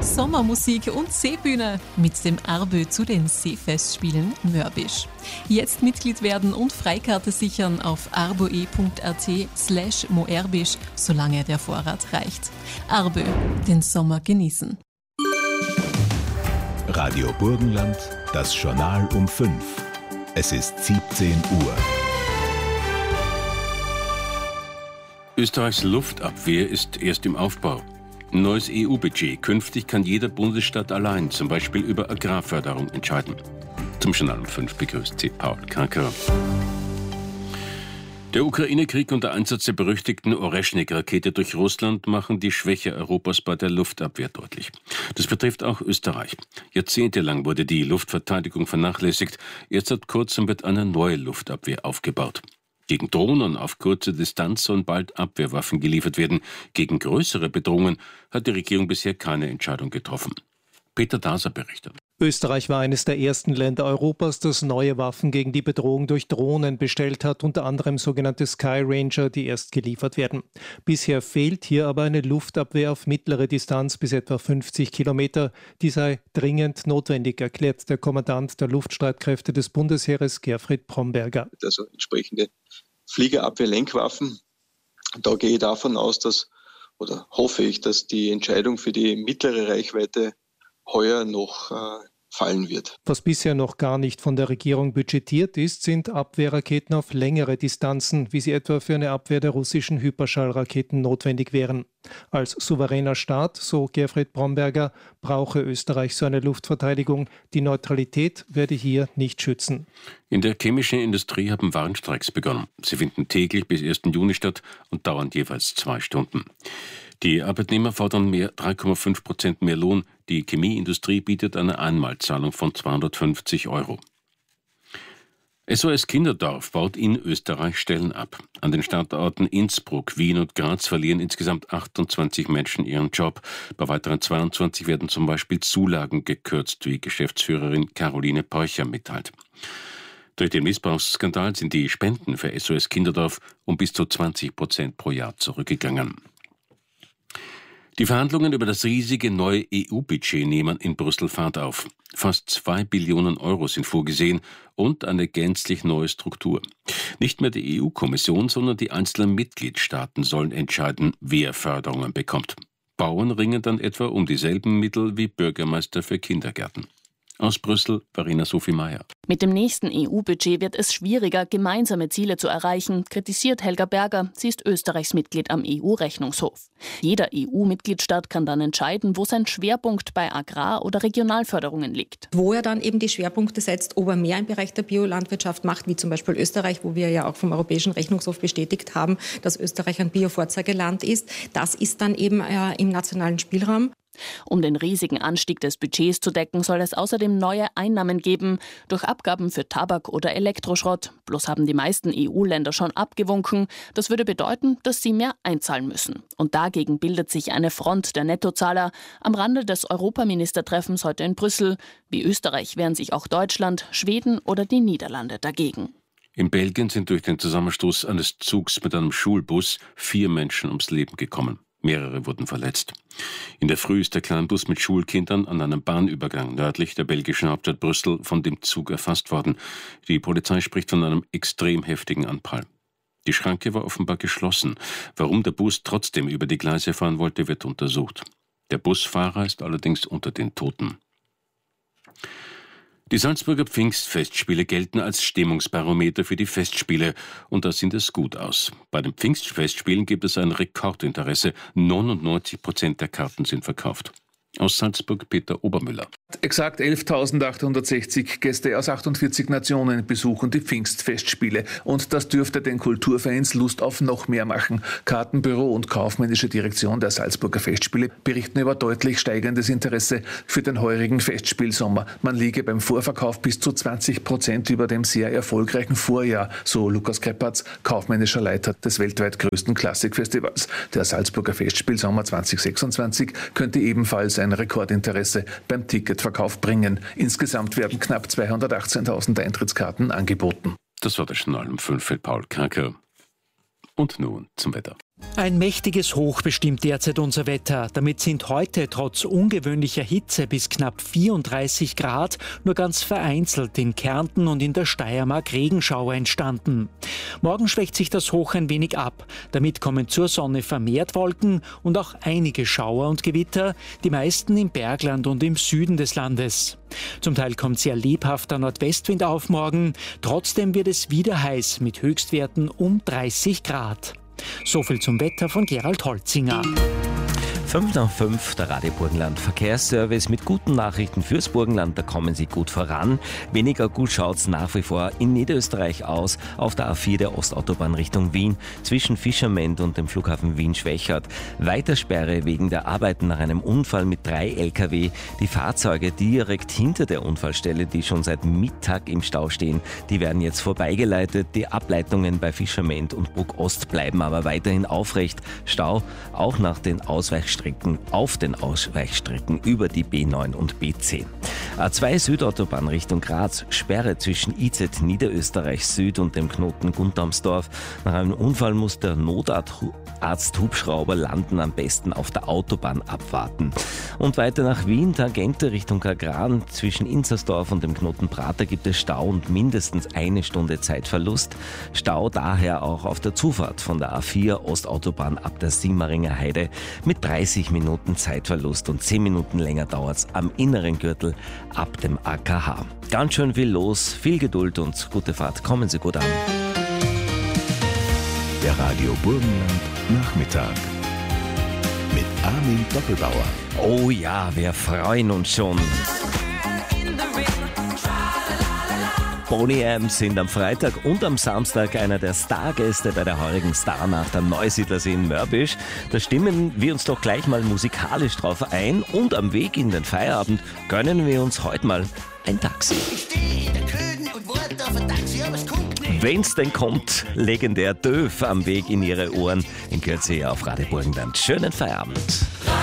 Sommermusik und Seebühne mit dem ARBÖ zu den Seefestspielen Mörbisch. Jetzt Mitglied werden und Freikarte sichern auf arboe.at/moerbisch, solange der Vorrat reicht. ARBÖ, den Sommer genießen. Radio Burgenland, das Journal um 5. Es ist 17 Uhr. Österreichs Luftabwehr ist erst im Aufbau. Neues EU-Budget. Künftig kann jeder Bundesstaat allein, zum Beispiel über Agrarförderung, entscheiden. Zum Journal um 5 begrüßt Sie Paul Kranker. Der Ukraine-Krieg und der Einsatz der berüchtigten Oreschnik-Rakete durch Russland machen die Schwäche Europas bei der Luftabwehr deutlich. Das betrifft auch Österreich. Jahrzehntelang wurde die Luftverteidigung vernachlässigt. Erst seit kurzem wird eine neue Luftabwehr aufgebaut. Gegen Drohnen auf kurze Distanz sollen bald Abwehrwaffen geliefert werden. Gegen größere Bedrohungen hat die Regierung bisher keine Entscheidung getroffen. Peter Daser berichtet. Österreich war eines der ersten Länder Europas, das neue Waffen gegen die Bedrohung durch Drohnen bestellt hat, unter anderem sogenannte Sky Ranger, die erst geliefert werden. Bisher fehlt hier aber eine Luftabwehr auf mittlere Distanz bis etwa 50 Kilometer. Die sei dringend notwendig, erklärt der Kommandant der Luftstreitkräfte des Bundesheeres, Gerfried Bromberger. Also entsprechende Fliegerabwehr-Lenkwaffen. Da gehe ich davon aus, oder hoffe ich, dass die Entscheidung für die mittlere Reichweite heuer noch fallen wird. Was bisher noch gar nicht von der Regierung budgetiert ist, sind Abwehrraketen auf längere Distanzen, wie sie etwa für eine Abwehr der russischen Hyperschallraketen notwendig wären. Als souveräner Staat, so Gerfried Bromberger, brauche Österreich so eine Luftverteidigung. Die Neutralität werde hier nicht schützen. In der chemischen Industrie haben Warnstreiks begonnen. Sie finden täglich bis 1. Juni statt und dauern jeweils 2 Stunden. Die Arbeitnehmer fordern 3,5% mehr Lohn. Die Chemieindustrie bietet eine Einmalzahlung von 250 €. SOS Kinderdorf baut in Österreich Stellen ab. An den Standorten Innsbruck, Wien und Graz verlieren insgesamt 28 Menschen ihren Job. Bei weiteren 22 werden zum Beispiel Zulagen gekürzt, wie Geschäftsführerin Caroline Peucher mitteilt. Durch den Missbrauchsskandal sind die Spenden für SOS Kinderdorf um bis zu 20% pro Jahr zurückgegangen. Die Verhandlungen über das riesige neue EU-Budget nehmen in Brüssel Fahrt auf. Fast 2 Billionen € sind vorgesehen und eine gänzlich neue Struktur. Nicht mehr die EU-Kommission, sondern die einzelnen Mitgliedstaaten sollen entscheiden, wer Förderungen bekommt. Bauern ringen dann etwa um dieselben Mittel wie Bürgermeister für Kindergärten. Aus Brüssel, Verena Sophie Mayer. Mit dem nächsten EU-Budget wird es schwieriger, gemeinsame Ziele zu erreichen, kritisiert Helga Berger. Sie ist Österreichs Mitglied am EU-Rechnungshof. Jeder EU-Mitgliedstaat kann dann entscheiden, wo sein Schwerpunkt bei Agrar- oder Regionalförderungen liegt. Wo er dann eben die Schwerpunkte setzt, ob er mehr im Bereich der Biolandwirtschaft macht, wie zum Beispiel Österreich, wo wir ja auch vom Europäischen Rechnungshof bestätigt haben, dass Österreich ein Bio-Vorzeigeland ist. Das ist dann eben im nationalen Spielraum. Um den riesigen Anstieg des Budgets zu decken, soll es außerdem neue Einnahmen geben, durch Abgaben für Tabak oder Elektroschrott. Bloß haben die meisten EU-Länder schon abgewunken. Das würde bedeuten, dass sie mehr einzahlen müssen. Und dagegen bildet sich eine Front der Nettozahler. Am Rande des Europaministertreffens heute in Brüssel. Wie Österreich wehren sich auch Deutschland, Schweden oder die Niederlande dagegen. In Belgien sind durch den Zusammenstoß eines Zugs mit einem Schulbus 4 Menschen ums Leben gekommen. Mehrere wurden verletzt. In der Früh ist der Kleinbus mit Schulkindern an einem Bahnübergang nördlich der belgischen Hauptstadt Brüssel von dem Zug erfasst worden. Die Polizei spricht von einem extrem heftigen Anprall. Die Schranke war offenbar geschlossen. Warum der Bus trotzdem über die Gleise fahren wollte, wird untersucht. Der Busfahrer ist allerdings unter den Toten. Die Salzburger Pfingstfestspiele gelten als Stimmungsbarometer für die Festspiele und da sieht es gut aus. Bei den Pfingstfestspielen gibt es ein Rekordinteresse. 99% der Karten sind verkauft. Aus Salzburg Peter Obermüller. Exakt 11.860 Gäste aus 48 Nationen besuchen die Pfingstfestspiele. Und das dürfte den Kulturfans Lust auf noch mehr machen. Kartenbüro und kaufmännische Direktion der Salzburger Festspiele berichten über deutlich steigendes Interesse für den heurigen Festspielsommer. Man liege beim Vorverkauf bis zu 20% über dem sehr erfolgreichen Vorjahr, so Lukas Kreppatz, kaufmännischer Leiter des weltweit größten Klassikfestivals. Der Salzburger Festspielsommer 2026 könnte ebenfalls ein Rekordinteresse beim Ticketverkauf bringen. Insgesamt werden knapp 218.000 Eintrittskarten angeboten. Das war der Journal um 5 mit Paul Kranker. Und nun zum Wetter. Ein mächtiges Hoch bestimmt derzeit unser Wetter. Damit sind heute trotz ungewöhnlicher Hitze bis knapp 34 Grad nur ganz vereinzelt in Kärnten und in der Steiermark Regenschauer entstanden. Morgen schwächt sich das Hoch ein wenig ab. Damit kommen zur Sonne vermehrt Wolken und auch einige Schauer und Gewitter, die meisten im Bergland und im Süden des Landes. Zum Teil kommt sehr lebhafter Nordwestwind auf morgen. Trotzdem wird es wieder heiß mit Höchstwerten um 30 Grad. So viel zum Wetter von Gerald Holzinger. 5 nach 5, der Radio Burgenland Verkehrsservice mit guten Nachrichten fürs Burgenland. Da kommen Sie gut voran. Weniger gut schaut's nach wie vor in Niederösterreich aus. Auf der A4 der Ostautobahn Richtung Wien zwischen Fischerment und dem Flughafen Wien-Schwächert. Weiter Sperre wegen der Arbeiten nach einem Unfall mit 3 Lkw. Die Fahrzeuge direkt hinter der Unfallstelle, die schon seit Mittag im Stau stehen, die werden jetzt vorbeigeleitet. Die Ableitungen bei Fischerment und Bruck Ost bleiben aber weiterhin aufrecht. Stau auch nach den Ausweichstrecken auf den Ausweichstrecken über die B9 und B10. A2 Südautobahn Richtung Graz, Sperre zwischen IZ Niederösterreich Süd und dem Knoten Gundamsdorf. Nach einem Unfall muss der Notarzt-Hubschrauber landen, am besten auf der Autobahn abwarten. Und weiter nach Wien, Tangente Richtung Kagran, zwischen Inzersdorf und dem Knoten Prater gibt es Stau und mindestens 1 Stunde Zeitverlust. Stau daher auch auf der Zufahrt von der A4 Ostautobahn ab der Simmeringer Heide mit 30 Minuten Zeitverlust und 10 Minuten länger dauert's am inneren Gürtel ab dem AKH. Ganz schön viel los, viel Geduld und gute Fahrt. Kommen Sie gut an. Der Radio Burgenland Nachmittag mit Armin Doppelbauer. Oh ja, wir freuen uns schon. Boney M sind am Freitag und am Samstag einer der Stargäste bei der heurigen Starnacht am Neusiedlersee in Mörbisch. Da stimmen wir uns doch gleich mal musikalisch drauf ein und am Weg in den Feierabend gönnen wir uns heute mal ein Taxi. Wenn's denn kommt, legendär Döf am Weg in Ihre Ohren. In Kürze auf Radio Burgenland. Schönen Feierabend.